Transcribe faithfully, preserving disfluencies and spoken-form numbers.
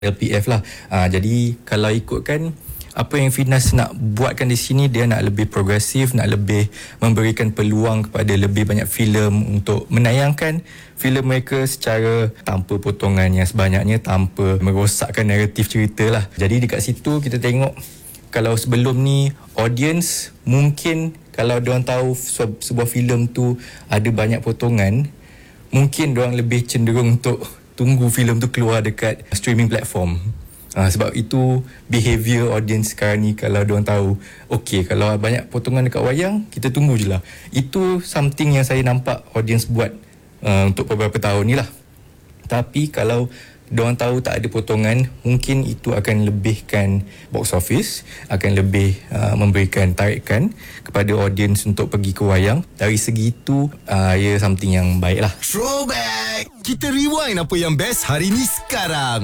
L P F lah. Uh, jadi kalau ikutkan apa yang Finas nak buatkan di sini, dia nak lebih progresif, nak lebih memberikan peluang kepada lebih banyak filem untuk menayangkan filem mereka secara tanpa potongan yang sebanyaknya, tanpa merosakkan naratif cerita lah. Jadi dekat situ kita tengok, kalau sebelum ni audience mungkin kalau diorang tahu sebuah filem tu ada banyak potongan, mungkin diorang lebih cenderung untuk tunggu filem tu keluar dekat streaming platform. Uh, sebab itu behaviour audience sekarang ni, kalau diorang tahu okey, kalau banyak potongan dekat wayang, kita tunggu je lah. Itu something yang saya nampak audience buat uh, untuk beberapa tahun ni lah. Tapi kalau diorang tahu tak ada potongan, mungkin itu akan lebihkan box office, akan lebih uh, memberikan tarikan kepada audience untuk pergi ke wayang. Dari segi itu, uh, ya something yang baik lah. Throwback! Kita rewind apa yang best hari ni sekarang.